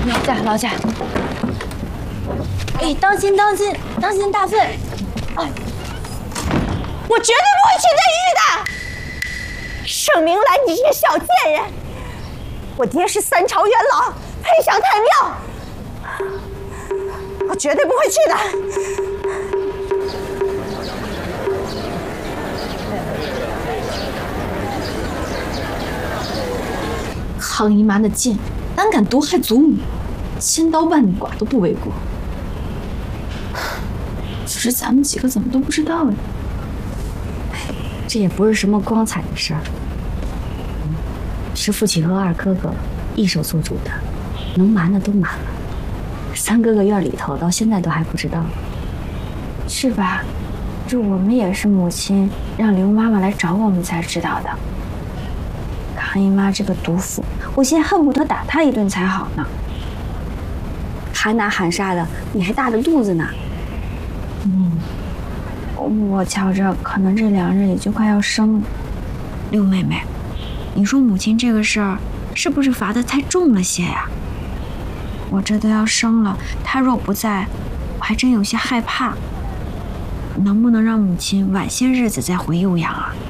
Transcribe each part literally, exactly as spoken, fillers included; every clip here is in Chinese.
老驾，老驾！哎，当心，当心，当心大粪！哎， 我绝对不会去内狱的！盛明来，你这个小贱人！我爹是三朝元老，配享太庙，我绝对不会去的。 康姨妈那贱人，胆敢毒害祖母，千刀万剐都不为过。只是咱们几个怎么都不知道呀？ 这也不是什么光彩的事儿，是父亲和二哥哥一手做主的，能瞒的都瞒了。三哥哥院里头到现在都还不知道， 是吧？这我们也是母亲让刘妈妈来找我们才知道的。康姨妈这个毒妇，我现在恨不得打她一顿才好呢。 喊打喊杀的，你还大着肚子呢。 嗯，我瞧着可能这两日也就快要生了。 六妹妹，你说母亲这个事儿是不是罚得太重了些呀？ 我这都要生了，她若不在，我还真有些害怕。能不能让母亲晚些日子再回幼阳啊？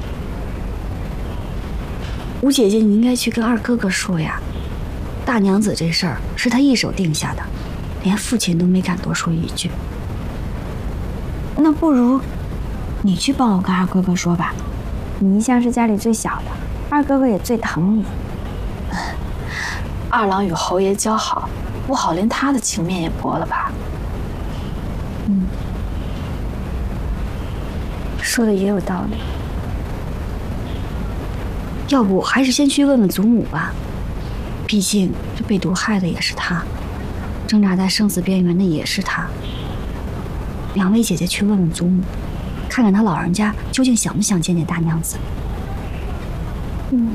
吴姐姐，你应该去跟二哥哥说呀。大娘子这事儿是他一手定下的，连父亲都没敢多说一句。 那不如你去帮我跟二哥哥说吧，你一向是家里最小的，二哥哥也最疼你。二郎与侯爷交好，不好连他的情面也驳了吧？嗯，说的也有道理。 要不还是先去问问祖母吧，毕竟这被毒害的也是她，挣扎在生死边缘的也是她。两位姐姐去问问祖母，看看她老人家究竟想不想见见大娘子。 嗯，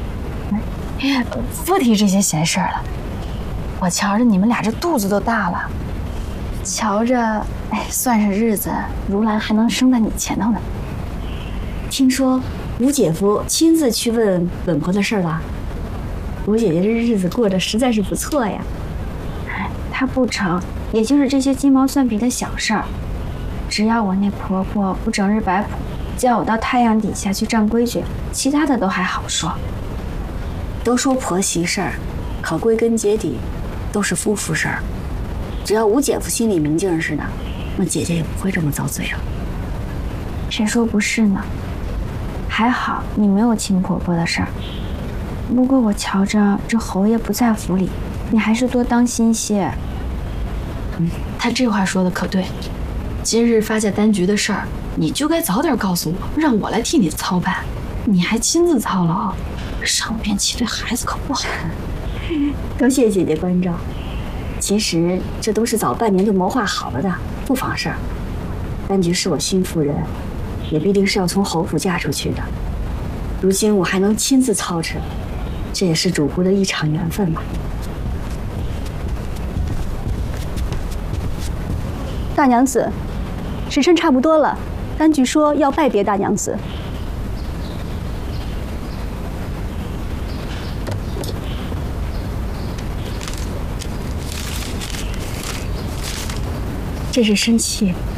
不提这些闲事儿了。我瞧着你们俩这肚子都大了，瞧着，哎，算是日子，如兰还能生在你前头呢。 听说吴姐夫亲自去问本婆的事了，吴姐姐这日子过得实在是不错呀。 哎，她不成，也就是这些鸡毛蒜皮的小事儿，只要我那婆婆不整日摆谱，叫我到太阳底下去站规矩，其他的都还好说。 都说婆媳事儿，可归根结底都是夫妇事儿。只要吴姐夫心里明镜似的，那姐姐也不会这么遭罪了。 谁说不是呢？还好你没有亲婆婆的事儿。不过我瞧着这侯爷不在府里，你还是多当心些。嗯，他这话说的可对。今日发下单局的事儿，你就该早点告诉我，让我来替你操办。你还亲自操劳，上边气对孩子可不好。 多谢姐姐关照。其实这都是早半年就谋划好了的，不妨事儿。单局是我新夫人，也必定是要从侯府嫁出去的。如今我还能亲自操持，这也是主仆的一场缘分吧。 大娘子，时辰差不多了，单局说要拜别大娘子。 这是生气，